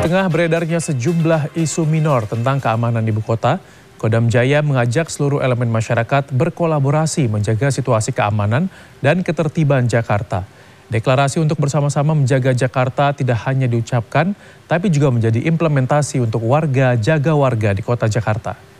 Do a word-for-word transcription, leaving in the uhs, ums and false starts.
Tengah beredarnya sejumlah isu minor tentang keamanan ibu kota, Kodam Jaya mengajak seluruh elemen masyarakat berkolaborasi menjaga situasi keamanan dan ketertiban Jakarta. Deklarasi untuk bersama-sama menjaga Jakarta tidak hanya diucapkan, tapi juga menjadi implementasi untuk warga jaga warga di kota Jakarta.